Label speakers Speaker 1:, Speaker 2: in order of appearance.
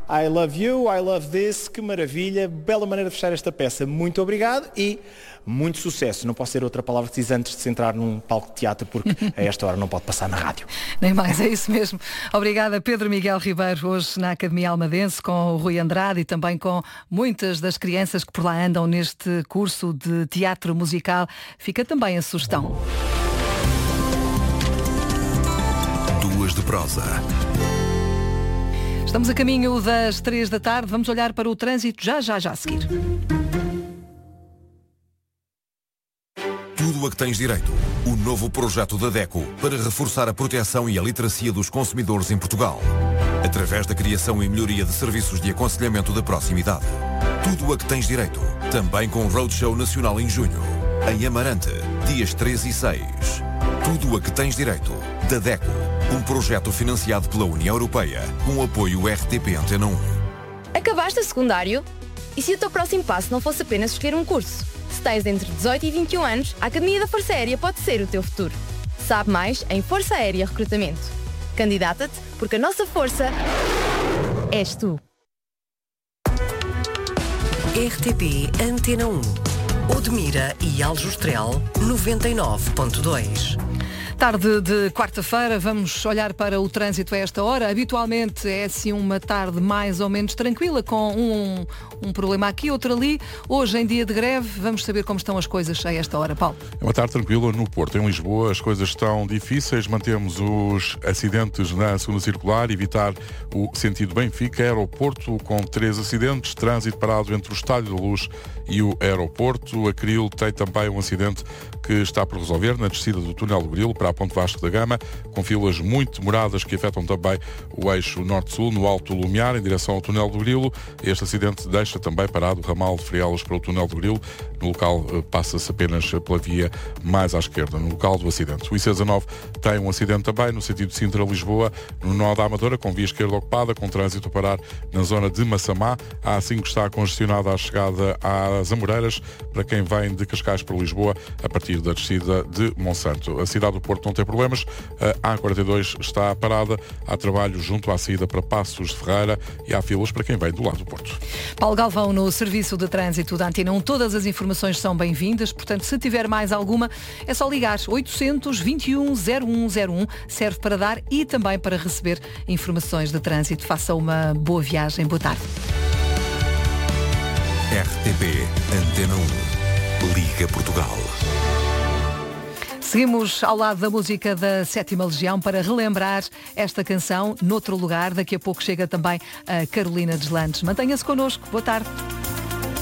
Speaker 1: I love you, I love this, que maravilha, bela maneira de fechar esta peça. Muito obrigado e muito sucesso. Não posso ter outra palavra que diz antes de se entrar num palco de teatro, porque a esta hora não pode passar na rádio.
Speaker 2: Nem mais, é isso mesmo. Obrigada, Pedro Miguel Ribeiro, hoje na Academia Almadense, com o Rui Andrade e também com muitas das crianças que por lá andam neste curso de teatro musical. Fica também a sugestão.
Speaker 3: Duas de prosa.
Speaker 2: Estamos a caminho das 3 da tarde. Vamos olhar para o trânsito já a seguir.
Speaker 3: Tudo a que tens direito. O novo projeto da DECO para reforçar a proteção e a literacia dos consumidores em Portugal. Através da criação e melhoria de serviços de aconselhamento da proximidade. Tudo a que tens direito. Também com o Roadshow Nacional em junho. Em Amarante, dias 3 e 6. Tudo a que tens direito. Da DECO. Um projeto financiado pela União Europeia com o apoio RTP Antena 1.
Speaker 4: Acabaste o secundário? E se o teu próximo passo não fosse apenas escolher um curso? Se tens entre 18 e 21 anos, a Academia da Força Aérea pode ser o teu futuro. Sabe mais em Força Aérea Recrutamento. Candidata-te porque a nossa força és tu.
Speaker 5: RTP Antena 1. Odmira e Aljustrel 99.2.
Speaker 2: Tarde de quarta-feira, vamos olhar para o trânsito a esta hora. Habitualmente é assim uma tarde mais ou menos tranquila, com um problema aqui, outro ali. Hoje, em dia de greve, vamos saber como estão as coisas a esta hora. Paulo.
Speaker 6: É uma tarde tranquila no Porto. Em Lisboa as coisas estão difíceis. Mantemos os acidentes na segunda circular, evitar o sentido Benfica, aeroporto, com 3 acidentes, trânsito parado entre o Estádio da Luz e o aeroporto. A Cril tem também um acidente que está por resolver na descida do túnel do Grilo para a Ponte Vasco da Gama, com filas muito demoradas que afetam também o eixo norte-sul, no Alto Lumiar, em direção ao túnel do Grilo. Este acidente deixa também parado o ramal de Frielas para o túnel do Grilo. No local passa-se apenas pela via mais à esquerda, no local do acidente. O IC19 tem um acidente também no sentido de Sintra-Lisboa, no nó da Amadora, com via esquerda ocupada, com trânsito a parar na zona de Massamá. A A5 está congestionada à chegada às Amoreiras, para quem vem de Cascais para Lisboa, a partir da descida de Monsanto. A cidade do Porto não tem problemas. A A42 está parada. Há trabalho junto à saída para Passos de Ferreira e há filas para quem vem do lado do Porto.
Speaker 2: Paulo Galvão, no Serviço de Trânsito da Antena 1. Todas as informações são bem-vindas, portanto, se tiver mais alguma, é só ligar 821-0101. Serve para dar e também para receber informações de trânsito. Faça uma boa viagem. Boa tarde.
Speaker 3: RTP Antena 1. Liga Portugal.
Speaker 2: Seguimos ao lado da música da 7ª Legião para relembrar esta canção noutro lugar. Daqui a pouco chega também a Carolina Deslandes. Mantenha-se connosco. Boa tarde.